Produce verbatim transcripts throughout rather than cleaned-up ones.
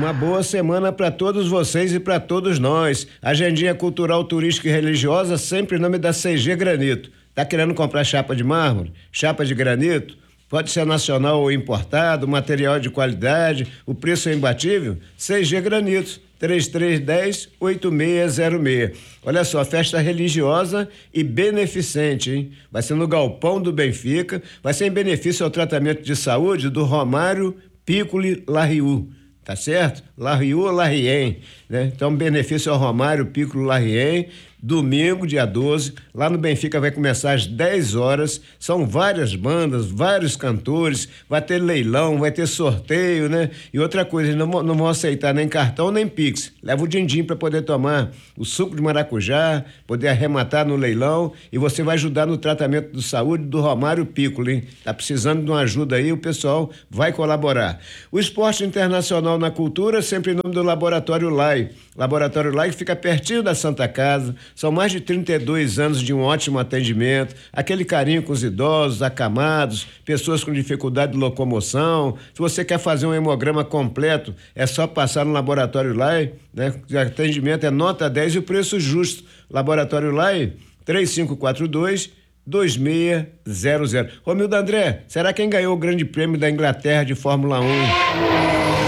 Uma boa semana para todos vocês e para todos nós. Agendinha cultural, turística e religiosa sempre em nome da C G Granito. Tá querendo comprar chapa de mármore, chapa de granito? Pode ser nacional ou importado, material de qualidade, o preço é imbatível? C G Granitos, três três um zero, oito seis zero seis. Olha só, festa religiosa e beneficente, hein? Vai ser no Galpão do Benfica, vai ser em benefício ao tratamento de saúde do Romário Piccoli Larriu. Tá certo? Larriu ou Larrien, né? Então, benefício ao Romário Piccoli Larrien, domingo, dia doze, lá no Benfica vai começar às dez horas, são várias bandas, vários cantores, vai ter leilão, vai ter sorteio, né? E outra coisa, não, não vão aceitar nem cartão nem Pix, leva o din-din para poder tomar o suco de maracujá, poder arrematar no leilão e você vai ajudar no tratamento de saúde do Romário Piccoli, hein? Tá precisando de uma ajuda aí, o pessoal vai colaborar. O esporte internacional na cultura, sempre em nome do Laboratório Lai. Laboratório Lai que fica pertinho da Santa Casa, são mais de trinta e dois anos de um ótimo atendimento, aquele carinho com os idosos, acamados, pessoas com dificuldade de locomoção. Se você quer fazer um hemograma completo, é só passar no Laboratório Lai, né? O atendimento é nota dez e o preço justo. Laboratório Lai, três cinco quatro dois, dois seis zero zero. Romildo André, será quem ganhou o Grande Prêmio da Inglaterra de Fórmula um?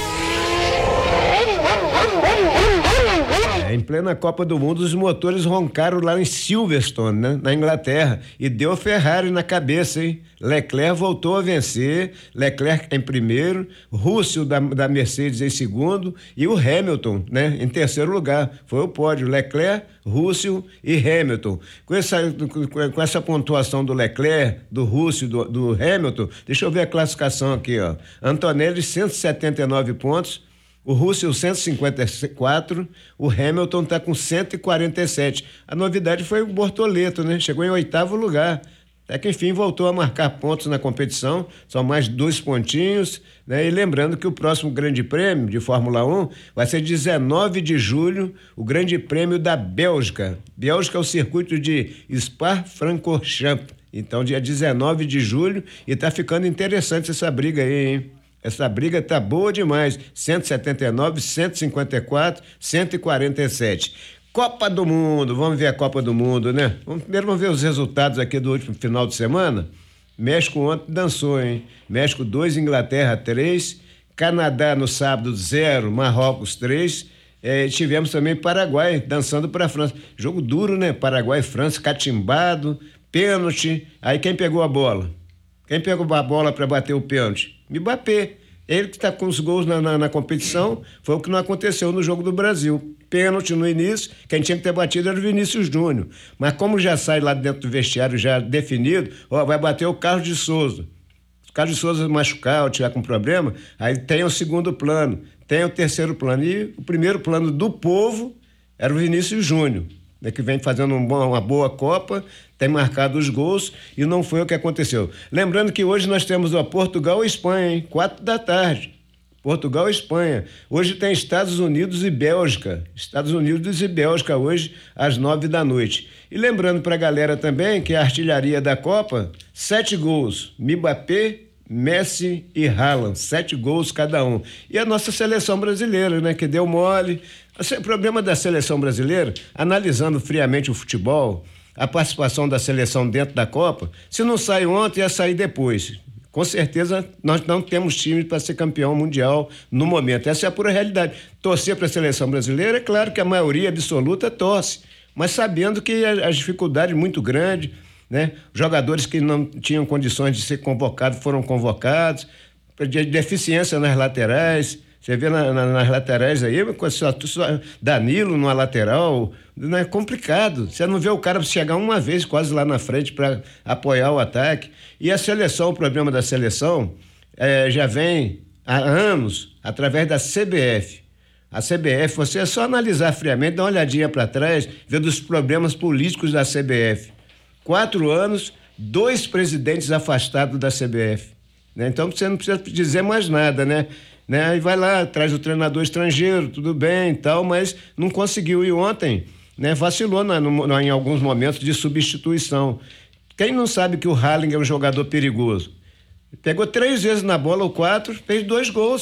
Em plena Copa do Mundo, os motores roncaram lá em Silverstone, né? Na Inglaterra, e deu Ferrari na cabeça, hein? Leclerc voltou a vencer, Leclerc em primeiro, Russell da, da Mercedes em segundo e o Hamilton, né? Em terceiro lugar. Foi o pódio, Leclerc, Russell e Hamilton. Com essa, com essa pontuação do Leclerc, do Russell, do, do Hamilton, deixa eu ver a classificação aqui, ó. Antonelli, cento e setenta e nove pontos, o Russell cento e cinquenta e quatro, o Hamilton está com cento e quarenta e sete. A novidade foi o Bortoleto, né? Chegou em oitavo lugar. Até que enfim voltou a marcar pontos na competição, são mais dois pontinhos, né? E lembrando que o próximo Grande Prêmio de Fórmula um vai ser dezenove de julho, o Grande Prêmio da Bélgica. Bélgica é o circuito de Spa-Francorchamps. Então, dia dezenove de julho, e tá ficando interessante essa briga aí, hein? Essa briga tá boa demais, cento e setenta e nove, cento e cinquenta e quatro, cento e quarenta e sete. Copa do Mundo, vamos ver a Copa do Mundo, né? Vamos, primeiro vamos ver os resultados aqui do último final de semana. México ontem dançou, hein? México dois, Inglaterra três, Canadá no sábado zero, Marrocos três. É, tivemos também Paraguai dançando para a França. Jogo duro, né? Paraguai e França, catimbado, pênalti. Aí quem pegou a bola? Quem pegou a bola para bater o pênalti? Mbappé. Ele que está com os gols na, na, na competição, foi o que não aconteceu no jogo do Brasil. Pênalti no início, quem tinha que ter batido era o Vinícius Júnior. Mas como já sai lá dentro do vestiário já definido, ó, vai bater o Carlos de Souza. Se o Carlos de Souza machucar ou tiver com problema, aí tem o segundo plano, tem o terceiro plano. E o primeiro plano do povo era o Vinícius Júnior, né, que vem fazendo um bom, uma boa Copa, tem marcado os gols e não foi o que aconteceu. Lembrando que hoje nós temos ó, Portugal e Espanha, hein? Quatro da tarde. Portugal e Espanha. Hoje tem Estados Unidos e Bélgica. Estados Unidos e Bélgica hoje às nove da noite. E lembrando para a galera também que a artilharia da Copa, sete gols. Mbappé, Messi e Haaland, sete gols cada um. E a nossa seleção brasileira, né, que deu mole. O problema da seleção brasileira, analisando friamente o futebol, a participação da seleção dentro da Copa, se não sai ontem, ia sair depois. Com certeza, nós não temos time para ser campeão mundial no momento. Essa é a pura realidade. Torcer para a seleção brasileira, é claro que a maioria absoluta torce, mas sabendo que as dificuldades muito grandes, né? Jogadores que não tinham condições de ser convocados foram convocados, de deficiência nas laterais. Você vê na, na, nas laterais aí, só, só Danilo numa lateral, não é complicado. Você não vê o cara chegar uma vez quase lá na frente para apoiar o ataque. E a seleção, o problema da seleção é, já vem há anos através da C B F. A C B F, você é só analisar friamente, dar uma olhadinha para trás, ver dos problemas políticos da C B F. Quatro anos, dois presidentes afastados da C B F. Né? Então você não precisa dizer mais nada, né? Né? E vai lá, traz o treinador estrangeiro, tudo bem e tal, mas não conseguiu. E ontem, né, vacilou na, no, em alguns momentos de substituição. Quem não sabe que o Haaland é um jogador perigoso? Pegou três vezes na bola, ou quatro, fez dois gols.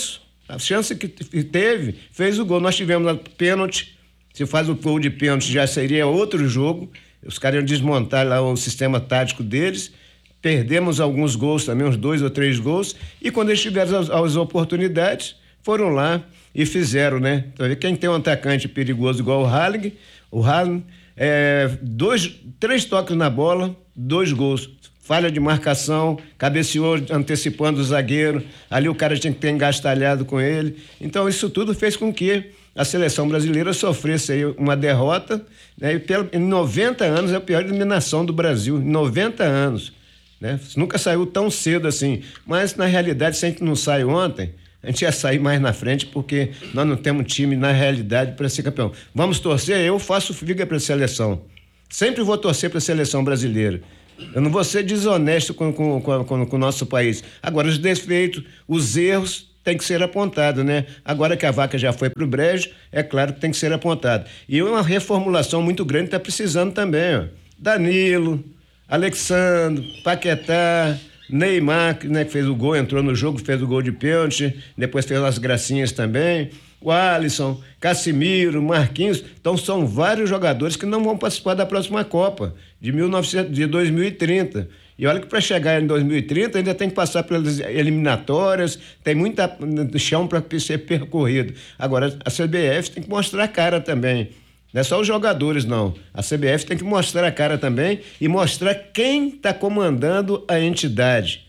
A chance que teve, fez o gol. Nós tivemos pênalti. Se faz o gol de pênalti, já seria outro jogo. Os caras iam desmontar lá o sistema tático deles. Perdemos alguns gols também, uns dois ou três gols. E quando eles tiveram as, as oportunidades, foram lá e fizeram, né? Então, quem tem um atacante perigoso igual o Haaland, o Haaland, é, dois, três toques na bola, dois gols. Falha de marcação, cabeceou antecipando o zagueiro, ali o cara tinha que ter engastalhado com ele. Então isso tudo fez com que a seleção brasileira sofresse aí uma derrota, né? E pelo, em noventa anos é a pior eliminação do Brasil, em noventa anos, né? Nunca saiu tão cedo assim, mas na realidade se a gente não sai ontem, a gente ia sair mais na frente porque nós não temos time na realidade para ser campeão. Vamos torcer, eu faço figa para a seleção, sempre vou torcer para a seleção brasileira. Eu não vou ser desonesto com, com, com, com, com o nosso país. Agora, os defeitos, os erros têm que ser apontados, né? Agora que a vaca já foi para o brejo, é claro que tem que ser apontado. E uma reformulação muito grande está precisando também, ó. Danilo, Alexandre, Paquetá, Neymar, né, que fez o gol, entrou no jogo, fez o gol de pênalti, depois fez as gracinhas também. O Alisson, Casimiro, Marquinhos. Então são vários jogadores que não vão participar da próxima Copa de, mil e novecentos, de dois mil e trinta. E olha que para chegar em dois mil e trinta ainda tem que passar pelas eliminatórias, tem muita chão para ser percorrido. Agora a C B F tem que mostrar a cara também. Não é só os jogadores, não. A C B F tem que mostrar a cara também e mostrar quem está comandando a entidade.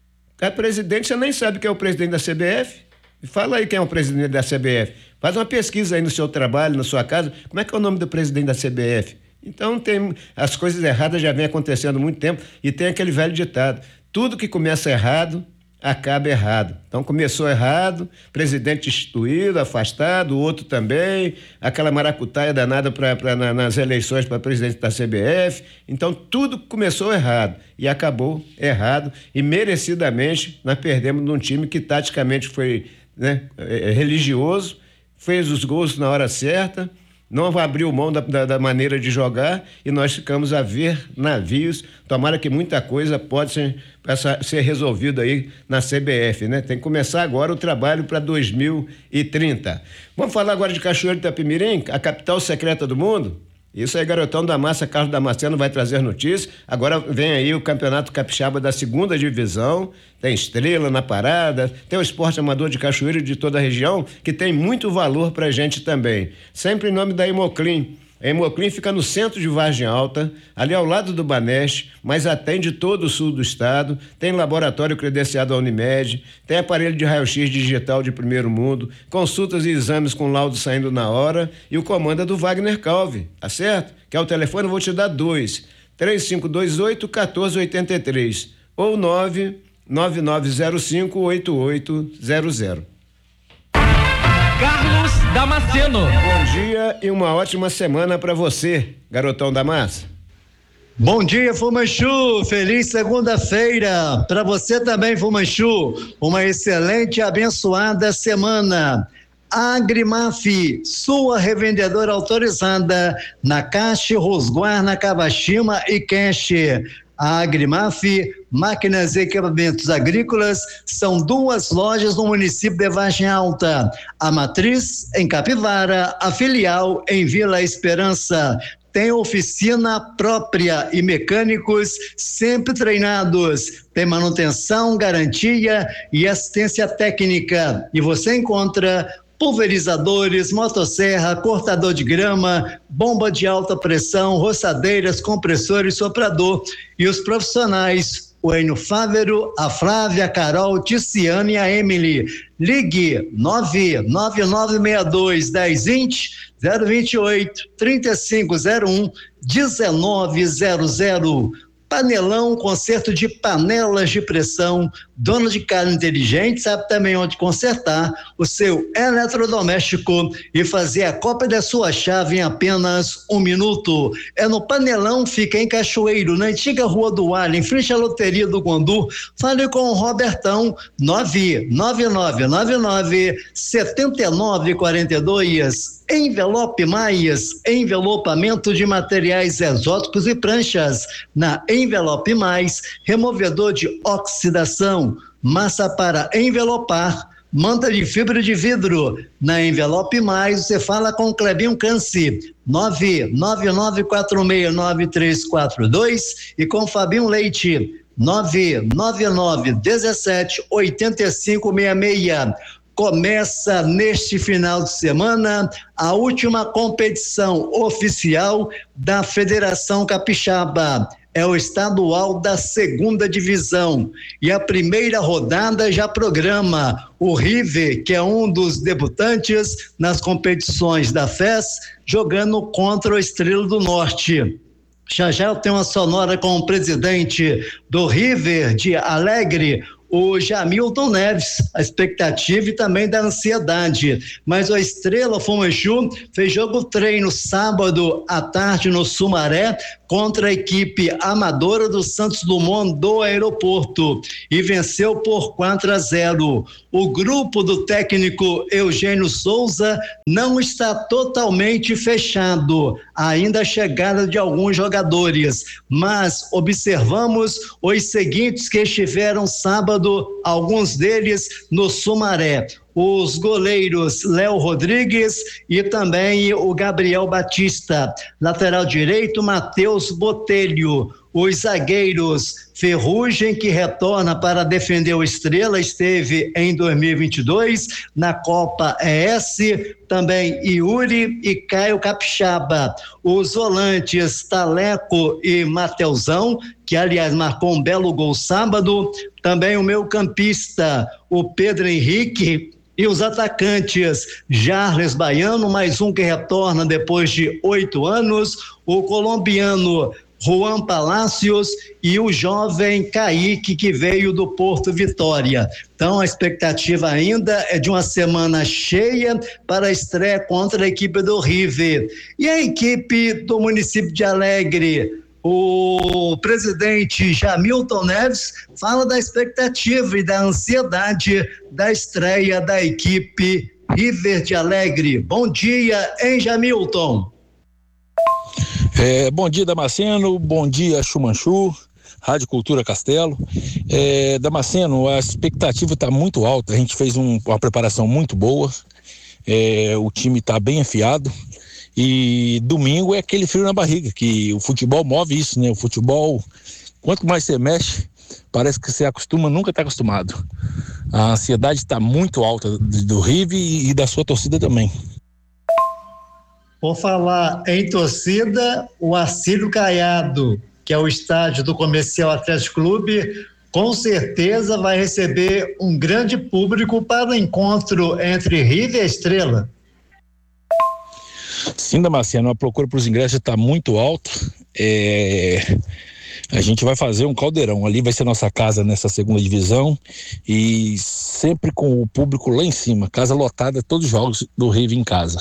O presidente, você nem sabe quem é o presidente da C B F. Fala aí quem é o presidente da C B F. Faz uma pesquisa aí no seu trabalho, na sua casa. Como é que é o nome do presidente da C B F? Então, tem, as coisas erradas já vem acontecendo há muito tempo e tem aquele velho ditado: tudo que começa errado, acaba errado. Então, começou errado, presidente instituído, afastado, o outro também, aquela maracutaia danada pra, pra, na, nas eleições para presidente da C B F. Então, tudo começou errado e acabou errado e merecidamente nós perdemos num time que taticamente foi, né, religioso, fez os gols na hora certa, não abriu mão da, da, da maneira de jogar e nós ficamos a ver navios. Tomara que muita coisa pode ser, essa, ser resolvida aí na C B F, né? Tem que começar agora o trabalho para dois mil e trinta. Vamos falar agora de Cachoeiro de Itapemirim, a capital secreta do mundo? Isso aí, garotão da massa, Carlos Damasceno vai trazer notícias. Agora vem aí o Campeonato Capixaba da segunda divisão, tem Estrela na parada, tem o esporte amador de Cachoeiro de toda a região, que tem muito valor pra gente também. Sempre em nome da Hemoclin. A Hemoclin fica no centro de Vargem Alta, ali ao lado do Banesp, mas atende todo o sul do estado, tem laboratório credenciado à Unimed, tem aparelho de raio-x digital de primeiro mundo, consultas e exames com laudo saindo na hora e o comando é do Wagner Calvi, tá certo? Que é o telefone, eu vou te dar dois, três cinco dois oito, um quatro oito três ou nove nove nove zero cinco, oito oito zero zero. Carlos Damasceno. Bom dia e uma ótima semana para você, garotão da massa. Bom dia, Fumanchu, feliz segunda-feira, para você também, Fumanchu, uma excelente e abençoada semana. Agrimaf, sua revendedora autorizada na Caixa, Rosguarna, Kawashima e Cash. A Agrimaf, máquinas e equipamentos agrícolas, são duas lojas no município de Vargem Alta. A matriz em Capivara, a filial em Vila Esperança. Tem oficina própria e mecânicos sempre treinados. Tem manutenção, garantia e assistência técnica. E você encontra pulverizadores, motosserra, cortador de grama, bomba de alta pressão, roçadeiras, compressor e soprador. E os profissionais, o Enio Fávero, a Flávia, a Carol, Ticiane e a Emily. Ligue nove nove nove seis dois, um zero dois zero, zero dois oito, três cinco zero um, um nove zero zero. Panelão, conserto de panelas de pressão. Dono de casa inteligente sabe também onde consertar o seu eletrodoméstico e fazer a cópia da sua chave em apenas um minuto. É no Panelão, fica em Cachoeiro, na antiga Rua do Alho, em frente à Loteria do Guandu. Fale com o Robertão, nove nove nove nove nove, sete nove quatro dois. Envelope Mais, envelopamento de materiais exóticos e pranchas. Na Envelope Mais, removedor de oxidação, massa para envelopar, manta de fibra de vidro. Na Envelope Mais, você fala com Clebinho Canci, nove nove nove quatro seis nove três quatro dois, e com Fabinho Leite, nove nove nove um sete oito cinco seis seis. Começa neste final de semana a última competição oficial da Federação Capixaba. É o estadual da segunda divisão. E a primeira rodada já programa o River, que é um dos debutantes nas competições da F E S, jogando contra o Estrela do Norte. Já já eu tenho uma sonora com o presidente do River de Alegre, o Jamilton Neves. A expectativa e também da ansiedade. Mas a Estrela Fumanchu fez jogo treino sábado à tarde no Sumaré contra a equipe amadora do Santos Dumont do aeroporto e venceu por quatro a zero. O grupo do técnico Eugênio Souza não está totalmente fechado, ainda a chegada de alguns jogadores, mas observamos os seguintes que estiveram sábado, alguns deles no Sumaré: os goleiros Léo Rodrigues e também o Gabriel Batista, lateral direito Matheus Botelho, os zagueiros Ferrugem, que retorna para defender o Estrela, esteve em dois mil e vinte e dois na Copa E S, também Yuri e Caio Capixaba, os volantes Taleco e Mateuzão, que aliás marcou um belo gol sábado, também o meio campista, o Pedro Henrique, e os atacantes Jarles Baiano, mais um que retorna depois de oito anos, o colombiano Juan Palacios e o jovem Kaique, que veio do Porto Vitória. Então a expectativa ainda é de uma semana cheia para a estreia contra a equipe do River. E a equipe do município de Alegre, o presidente Jamilton Neves fala da expectativa e da ansiedade da estreia da equipe River de Alegre. Bom dia, hein, Jamilton? É, bom dia, Damasceno, bom dia, Chumanchu, Rádio Cultura Castelo. É, Damasceno, a expectativa está muito alta, a gente fez um, uma preparação muito boa, é, o time está bem afiado. E domingo é aquele frio na barriga, que o futebol move isso, né? O futebol, quanto mais você mexe, parece que você acostuma, nunca está acostumado. A ansiedade está muito alta do River e da sua torcida também. Por falar em torcida, o Arcílio Caiado, que é o estádio do Comercial Atlético Clube, com certeza vai receber um grande público para o encontro entre River e Estrela. Sim, Damasceno, a procura para os ingressos está muito alta. É... A gente vai fazer um caldeirão. Ali vai ser nossa casa nessa segunda divisão e sempre com o público lá em cima. Casa lotada, todos os jogos do River em casa.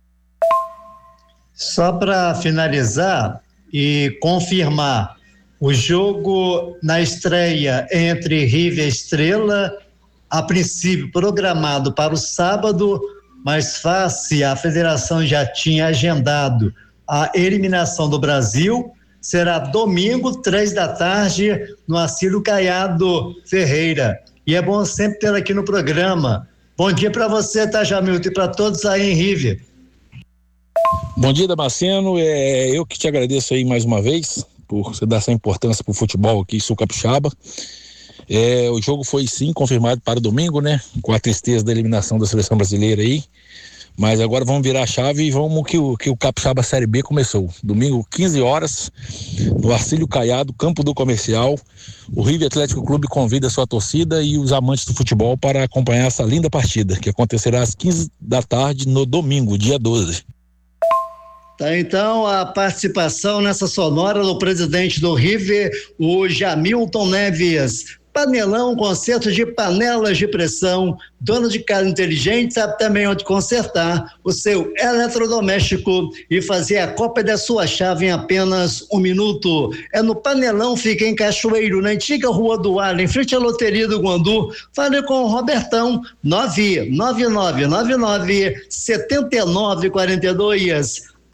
Só para finalizar e confirmar, o jogo na estreia entre River e Estrela, a princípio programado para o sábado, mas face a federação já tinha agendado a eliminação do Brasil, será domingo, três da tarde, no Arcílio Caiado Ferreira. E é bom sempre ter aqui no programa. Bom dia para você, tá, Jamilton, e para todos aí em River. Bom dia, Damasceno, é eu que te agradeço aí mais uma vez por você dar essa importância pro futebol aqui em Sul Capixaba. É, o jogo foi sim confirmado para domingo, né? Com a tristeza da eliminação da seleção brasileira aí. Mas agora vamos virar a chave e vamos que o, que o Capixaba Série B começou. Domingo, quinze horas, no Arcílio Caiado, campo do Comercial. O River Atlético Clube convida a sua torcida e os amantes do futebol para acompanhar essa linda partida, que acontecerá às quinze da tarde no domingo, dia doze. Tá, então a participação nessa sonora do presidente do River, o Jamilton Neves. Panelão, conserto de panelas de pressão, dono de casa inteligente, sabe também onde consertar o seu eletrodoméstico e fazer a cópia da sua chave em apenas um minuto. É no Panelão, fica em Cachoeiro, na antiga Rua do Ar, em frente à Loteria do Guandu. Fale com o Robertão, nove nove nove nove nove sete nove quatro dois.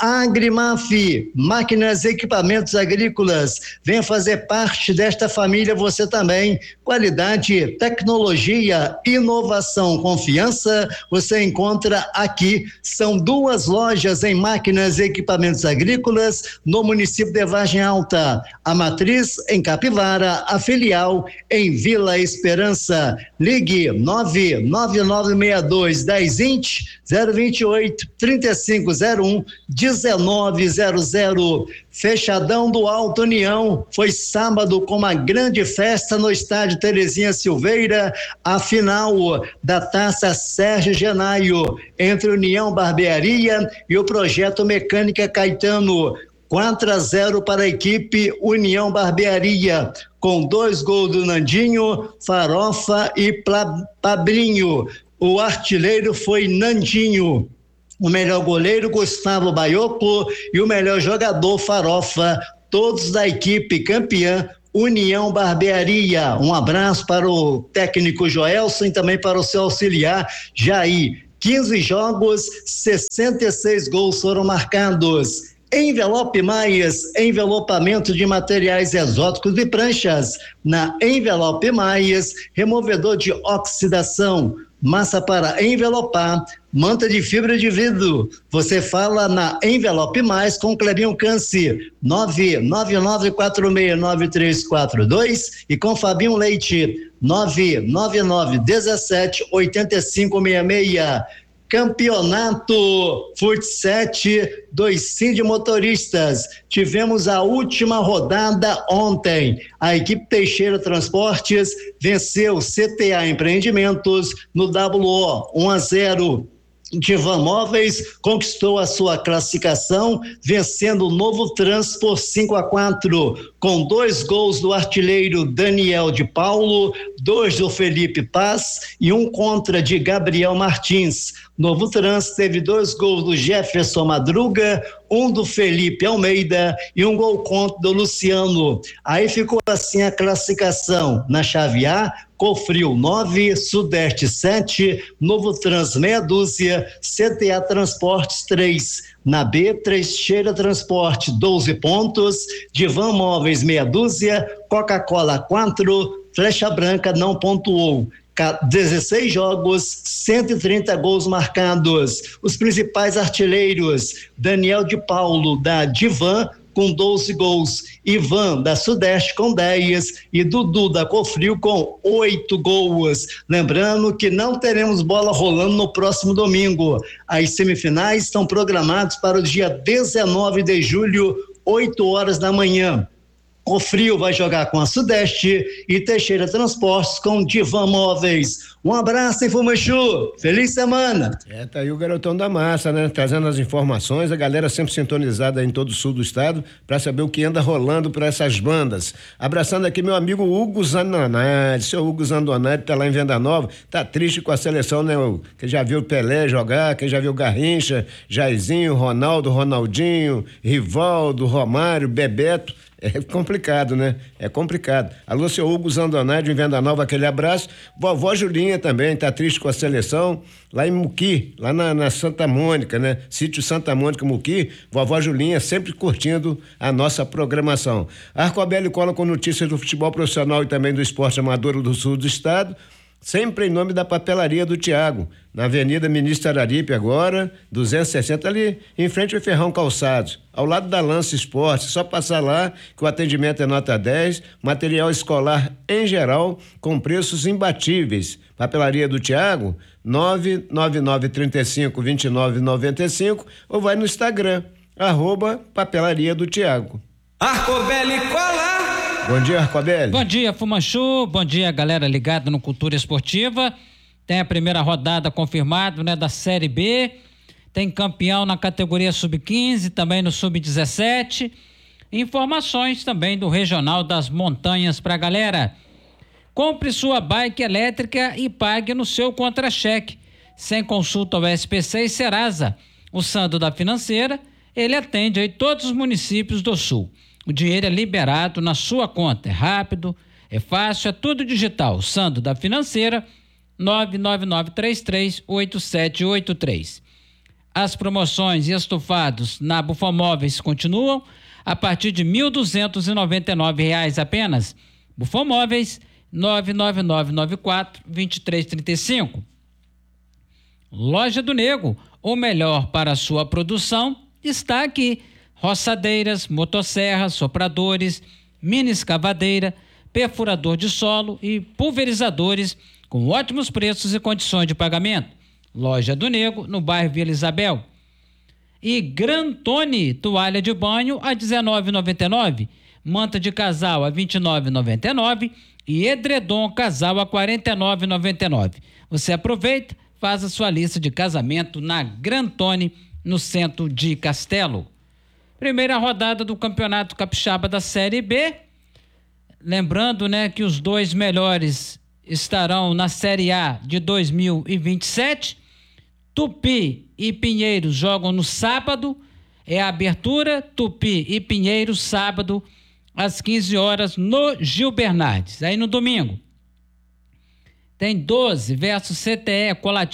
Agrimaf, máquinas e equipamentos agrícolas. Venha fazer parte desta família você também. Qualidade, tecnologia, inovação, confiança, você encontra aqui. São duas lojas em máquinas e equipamentos agrícolas no município de Vargem Alta. A matriz em Capivara, a filial em Vila Esperança. Ligue nove nove nove seis dois um zero vinte, zero vinte e oito, trinta e cinco zero um, dezenove zero zero. Fechadão do Alto União, foi sábado com uma grande festa no estádio Terezinha Silveira, a final da Taça Sérgio Genaio, entre União Barbearia e o Projeto Mecânica Caetano. quatro a zero para a equipe União Barbearia, com dois gols do Nandinho, Farofa e Pablinho. O artilheiro foi Nandinho. O melhor goleiro, Gustavo Baioco, e o melhor jogador, Farofa, todos da equipe campeã União Barbearia. Um abraço para o técnico Joelson e também para o seu auxiliar, Jair. quinze jogos, sessenta e seis gols foram marcados. Envelope Mais, envelopamento de materiais exóticos e pranchas. Na Envelope Mais, removedor de oxidação, massa para envelopar, manta de fibra de vidro. Você fala na Envelope Mais com Clebinho Câncer, nove nove nove quatro seis nove três quatro dois, e com Fabinho Leite, nove nove nove um sete oito cinco seis seis. Campeonato Futsal dos Cindy Motoristas. Tivemos a última rodada ontem. A equipe Teixeira Transportes venceu C T A Empreendimentos no W O um a zero. Divan Móveis conquistou a sua classificação, vencendo o Novo Trans por cinco a quatro, com dois gols do artilheiro Daniel de Paulo, dois do Felipe Paz e um contra de Gabriel Martins. Novo Trans teve dois gols do Jefferson Madruga, um do Felipe Almeida e um gol contra do Luciano. Aí ficou assim a classificação. Na chave A, Cofril nove, Sudeste sete, Novo Trans meia dúzia, C T A Transportes três. Na B, Teixeira Transporte doze pontos, Divan Móveis meia dúzia, Coca-Cola quatro, Flecha Branca não pontuou. dezesseis jogos, cento e trinta gols marcados. Os principais artilheiros: Daniel de Paulo da Divan com doze gols, Ivan da Sudeste com dez e Dudu da Cofril com oito gols. Lembrando que não teremos bola rolando no próximo domingo. As semifinais estão programadas para o dia dezenove de julho, oito horas da manhã. O Frio vai jogar com a Sudeste e Teixeira Transportes com Divan Móveis. Um abraço, hein, Fumanchu? Feliz semana! É, tá aí o garotão da massa, né? Trazendo as informações, a galera sempre sintonizada em todo o sul do estado para saber o que anda rolando para essas bandas. Abraçando aqui meu amigo Hugo Zandonade. Seu Hugo Zandonade tá lá em Venda Nova, tá triste com a seleção, né? Quem já viu o Pelé jogar, quem já viu o Garrincha, Jairzinho, Ronaldo, Ronaldinho, Rivaldo, Romário, Bebeto. É complicado, né? É complicado. Alô, seu Hugo Zandonade, em Venda Nova, aquele abraço. Vovó Julinha também, tá triste com a seleção, lá em Muqui, lá na, na Santa Mônica, né? Sítio Santa Mônica, Muqui. Vovó Julinha sempre curtindo a nossa programação. Arcobelli cola com notícias do futebol profissional e também do esporte amador do sul do estado, sempre em nome da Papelaria do Tiago, na Avenida Ministro Araripe agora, duzentos e sessenta, ali em frente ao Ferrão Calçados, ao lado da Lance Esporte. Só passar lá que o atendimento é nota dez, material escolar em geral com preços imbatíveis. Papelaria do Tiago, nove nove nove três cinco, dois nove nove cinco, ou vai no Instagram, arroba Papelaria do Tiago. Arcobelli cola! Bom dia, Arcobelli. Bom dia, Fumanchu. Bom dia, galera ligada no Cultura Esportiva. Tem a primeira rodada confirmada, né, da Série B. Tem campeão na categoria sub quinze, também no sub dezessete. Informações também do Regional das Montanhas pra galera. Compre sua bike elétrica e pague no seu contra-cheque, sem consulta ao S P C e Serasa. O Sandro da Financeira, ele atende aí todos os municípios do Sul. O dinheiro é liberado na sua conta, é rápido, é fácil, é tudo digital. Sandro da Financeira, nove nove nove três três oito sete oito três. As promoções e estofados na Bufomóveis continuam a partir de mil duzentos e noventa e nove reais apenas. Bufomóveis nove nove nove nove quatro dois três três cinco. Loja do Nego, o melhor para a sua produção está aqui. Roçadeiras, motosserras, sopradores, mini escavadeira, perfurador de solo e pulverizadores com ótimos preços e condições de pagamento. Loja do Nego, no bairro Vila Isabel. E Grantone, toalha de banho a dezenove reais e noventa e nove centavos, manta de casal a vinte e nove reais e noventa e nove centavos e edredom casal a quarenta e nove reais e noventa e nove centavos. Você aproveita, faz a sua lista de casamento na Grantone, no centro de Castelo. Primeira rodada do Campeonato Capixaba da Série B. Lembrando, né, que os dois melhores estarão na Série A de dois mil e vinte e sete. Tupi e Pinheiros jogam no sábado. É a abertura, Tupi e Pinheiros, sábado, às quinze horas, no Gil Bernardes. Aí no domingo tem doze versus C T E Colatina.